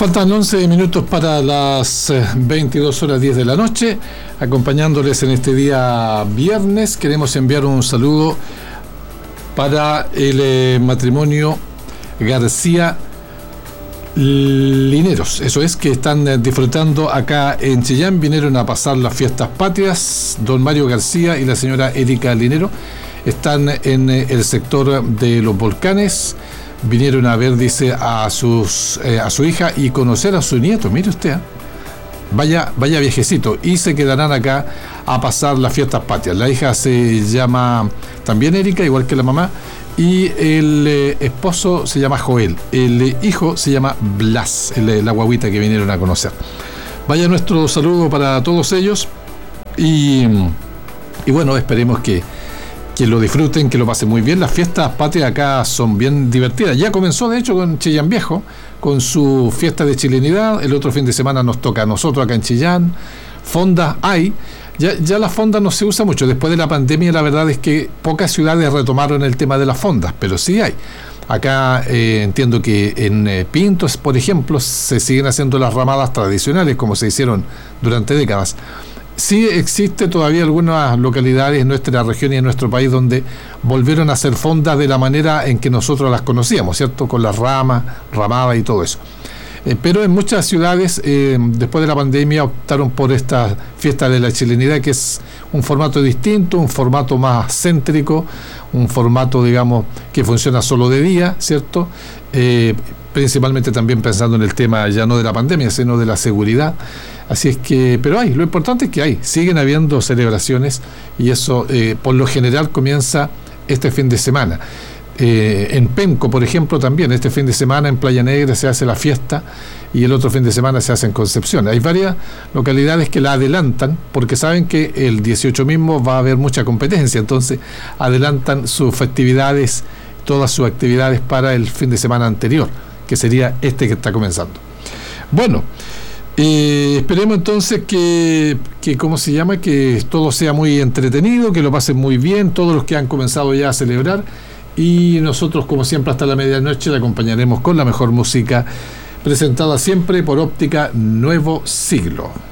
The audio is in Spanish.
Faltan 11 minutos para las 22 horas 10 de la noche, acompañándoles en este día viernes. Queremos enviar un saludo para el matrimonio García Lineros, eso es, que están disfrutando acá en Chillán. Vinieron a pasar las fiestas patrias. Don Mario García y la señora Erika Linero están en el sector de los volcanes. Vinieron a ver, dice, a su hija y conocer a su nieto. Mire usted, vaya viejecito. Y se quedarán acá a pasar las fiestas patrias. La hija se llama también Erika, igual que la mamá. Y el esposo se llama Joel. El hijo se llama Blas, la guaguita que vinieron a conocer. Vaya nuestro saludo para todos ellos. Y bueno, esperemos que lo disfruten, que lo pasen muy bien. Las fiestas patrias acá son bien divertidas. Ya comenzó, de hecho, con Chillán Viejo, con su fiesta de chilenidad. El otro fin de semana nos toca a nosotros acá en Chillán. Fondas hay. Ya la fonda no se usa mucho. Después de la pandemia, la verdad es que pocas ciudades retomaron el tema de las fondas, pero sí hay. Acá entiendo que en Pintos, por ejemplo, se siguen haciendo las ramadas tradicionales, como se hicieron durante décadas. Sí existe todavía algunas localidades en nuestra región y en nuestro país donde volvieron a hacer fondas de la manera en que nosotros las conocíamos, ¿cierto? Con las ramadas y todo eso. Pero en muchas ciudades, después de la pandemia, optaron por esta fiesta de la chilenidad, que es un formato distinto, un formato más céntrico, un formato, digamos, que funciona solo de día, ¿cierto? Principalmente también pensando en el tema ya no de la pandemia, sino de la seguridad. Así es que, pero lo importante es que siguen habiendo celebraciones, y eso por lo general comienza este fin de semana. En Penco, por ejemplo, también este fin de semana en Playa Negra se hace la fiesta, y el otro fin de semana se hace en Concepción. Hay varias localidades que la adelantan porque saben que el 18 mismo va a haber mucha competencia, entonces adelantan sus festividades, todas sus actividades para el fin de semana anterior, que sería este que está comenzando. Bueno, esperemos entonces que ¿cómo se llama? Que todo sea muy entretenido, que lo pasen muy bien todos los que han comenzado ya a celebrar. Y nosotros, como siempre, hasta la medianoche le acompañaremos con la mejor música, presentada siempre por Óptica Nuevo Siglo.